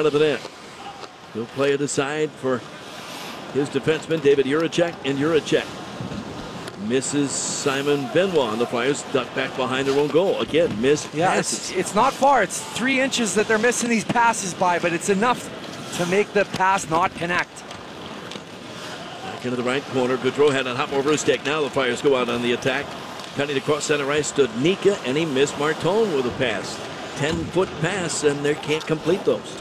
of the net. He'll play it aside for his defenseman, David Juracek, and Juracek misses Simon Benoit, and the Flyers duck back behind their own goal. Again, missed passes. It's not far. It's 3 inches that they're missing these passes by, but it's enough to make the pass not connect. Back into the right corner. Gaudreau had a hop over his stick. Now the Flyers go out on the attack. Cutting across center ice stood Nika, and he missed Martone with a pass. 10-foot pass, and they can't complete those.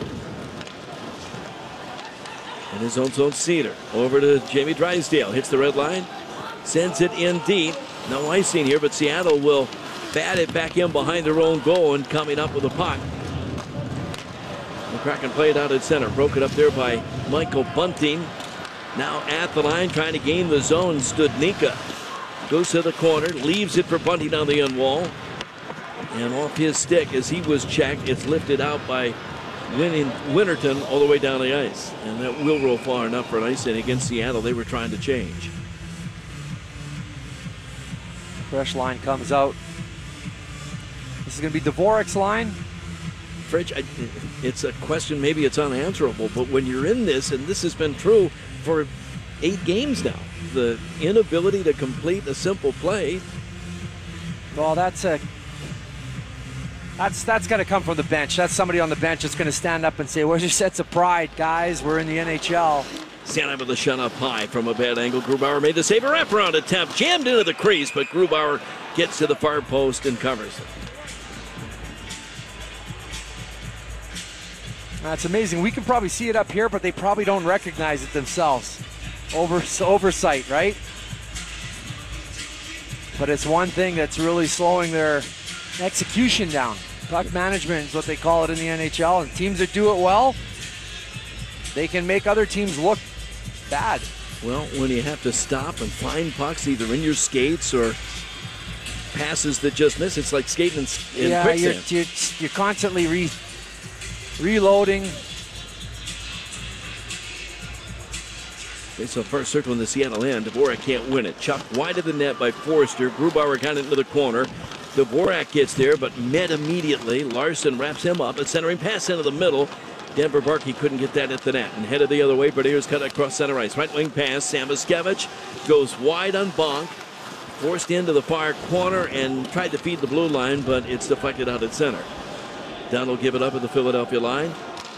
In his own zone, Cedar over to Jamie Drysdale. Hits the red line. Sends it in deep. No icing here, but Seattle will bat it back in behind their own goal and coming up with a puck. The Kraken played out at center. Broke it up there by Michael Bunting. Now at the line, trying to gain the zone, stood Nika. Goes to the corner, leaves it for Bunting on the end wall. And off his stick as he was checked, it's lifted out by Winterton all the way down the ice. And that will roll far enough for an icing against Seattle. They were trying to change. Fresh line comes out. This is going to be Dvorak's line. Fridge, it's a question, maybe it's unanswerable, but when you're in this, and this has been true for 8 games now, the inability to complete a simple play. Well, that's got to come from the bench. That's somebody on the bench that's going to stand up and say, "Where's your sense of pride, guys? We're in the NHL." Santa with a shot up high from a bad angle. Grubauer made the save. A wraparound attempt, jammed into the crease, but Grubauer gets to the far post and covers it. That's amazing. We can probably see it up here, but they probably don't recognize it themselves. Oversight, right? But it's one thing that's really slowing their execution down. Puck management is what they call it in the NHL, and teams that do it well, they can make other teams look bad. Well, when you have to stop and find pucks either in your skates or passes that just miss, it's like skating in quicksand. You're constantly reloading. Okay, so first circle in the Seattle end. Dvorak can't win it. Chucked wide of the net by Forster. Grubauer got into the corner. Dvorak gets there, but met immediately. Larson wraps him up. A centering pass into the middle. Denver Barkey couldn't get that at the net and headed the other way. Berniers cut across center ice. Right wing pass. Samoskevich goes wide on Bonk. Forced into the far corner and tried to feed the blue line, but it's deflected out at center. Dunn will give it up at the Philadelphia line.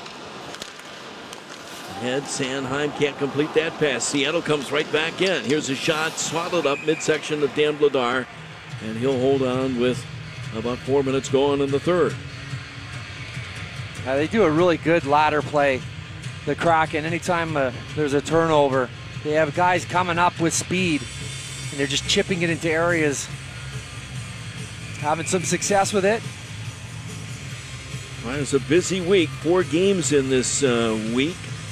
Ahead, Sanheim can't complete that pass. Seattle comes right back in. Here's a shot, swallowed up midsection of Dan Vladar, and he'll hold on with about 4 minutes going in the third. They do a really good ladder play, the Kraken. Anytime there's a turnover, they have guys coming up with speed, and they're just chipping it into areas. Having some success with it. Well, it's a busy week. 4 games in this week.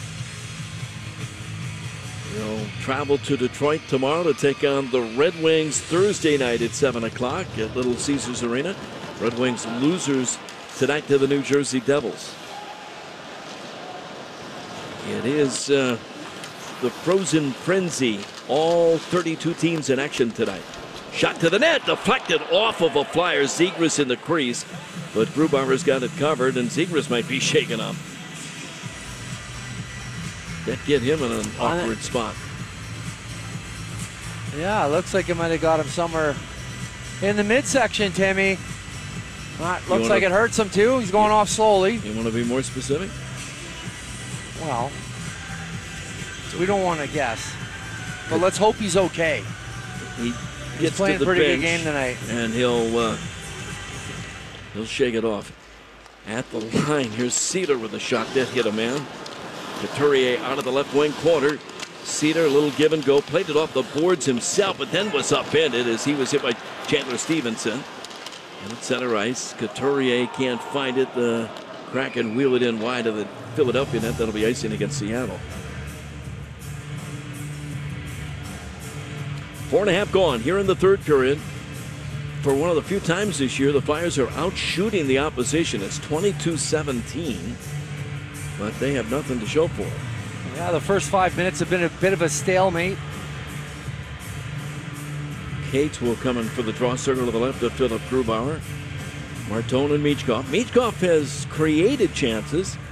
They'll travel to Detroit tomorrow to take on the Red Wings Thursday night at 7 o'clock at Little Caesars Arena. Red Wings losers tonight to the New Jersey Devils. It is the Frozen Frenzy. All 32 teams in action tonight. Shot to the net, deflected off of a Flyer. Zegras in the crease, but Grubauer's got it covered, and Zegras might be shaken up. That get him in an awkward spot. Yeah, it looks like it might have got him somewhere in the midsection, Timmy. Looks like it hurts him too. He's going off slowly. You want to be more specific? Well, we don't want to guess, but let's hope he's okay. He's playing a pretty good game tonight, and he'll shake it off. At the line, here's Cedar with a shot that hit a man. Couturier out of the left wing corner. Cedar, a little give and go, played it off the boards himself, but then was upended as he was hit by Chandler Stevenson. And at center ice, Couturier can't find it. The Kraken wheel it in wide of the Philadelphia net. That'll be icing against Seattle. 4.5 gone here in the third period. For one of the few times this year, the Flyers are out shooting the opposition. It's 22-17, but they have nothing to show for it. Yeah, the first 5 minutes have been a bit of a stalemate. Cates will come in for the draw circle to the left of Philip Grubauer. Martone and Michkov. Michkov has created chances.